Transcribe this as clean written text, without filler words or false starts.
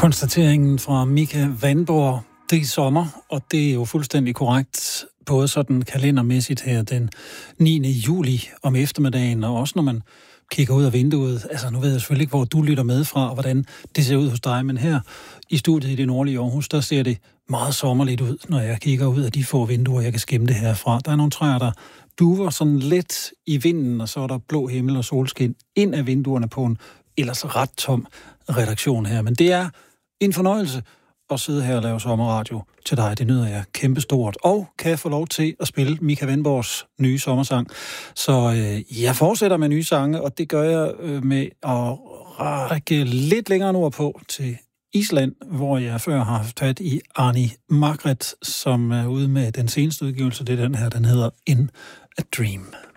Konstateringen fra Mika Vandborg, det er sommer, og det er jo fuldstændig korrekt, både sådan kalendermæssigt her den 9. juli om eftermiddagen, og også når man kigger ud af vinduet. Altså nu ved jeg selvfølgelig ikke, hvor du lytter med fra, og hvordan det ser ud hos dig, men her i studiet i det nordlige Aarhus, der ser det meget sommerligt ud, når jeg kigger ud af de få vinduer, jeg kan skimme det herfra. Der er nogle træer, der duver sådan let i vinden, og så er der blå himmel og solskin ind af vinduerne på en ellers ret tom redaktion her. Men det er en fornøjelse at sidde her og lave sommerradio til dig. Det nyder jeg kæmpestort. Og kan jeg få lov til at spille Mika Vandborgs nye sommersang. Så jeg fortsætter med nye sange, og det gør jeg med at række lidt længere nordpå til Island, hvor jeg før har haft fat i Arni Margret, som er ude med den seneste udgivelse. Det er den her, den hedder In a Dream.